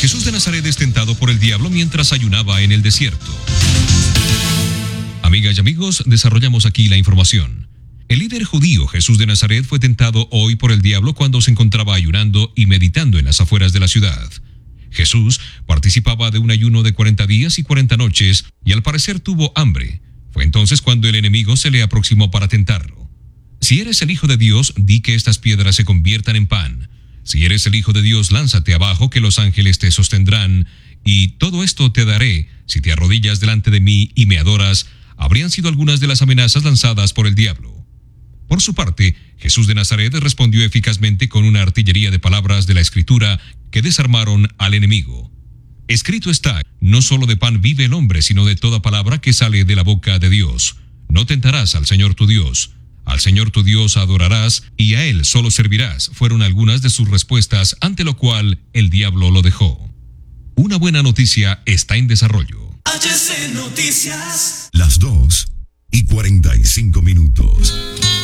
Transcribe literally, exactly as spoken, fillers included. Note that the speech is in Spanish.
Jesús de Nazaret es tentado por el diablo mientras ayunaba en el desierto. Amigas y amigos, desarrollamos aquí la información. El líder judío Jesús de Nazaret fue tentado hoy por el diablo cuando se encontraba ayunando y meditando en las afueras de la ciudad. Jesús participaba de un ayuno de cuarenta días y cuarenta noches y al parecer tuvo hambre. Fue entonces cuando el enemigo se le aproximó para tentarlo. Si eres el Hijo de Dios, di que estas piedras se conviertan en pan. Si eres el Hijo de Dios, lánzate abajo, que los ángeles te sostendrán. Y todo esto te daré, si te arrodillas delante de mí y me adoras, habrían sido algunas de las amenazas lanzadas por el diablo. Por su parte, Jesús de Nazaret respondió eficazmente con una artillería de palabras de la Escritura que desarmaron al enemigo. Escrito está, no solo de pan vive el hombre, sino de toda palabra que sale de la boca de Dios. No tentarás al Señor tu Dios. Al Señor tu Dios adorarás, y a Él solo servirás, fueron algunas de sus respuestas, ante lo cual el diablo lo dejó. Una buena noticia está en desarrollo. H C Noticias. Las dos y cuarenta y cinco minutos.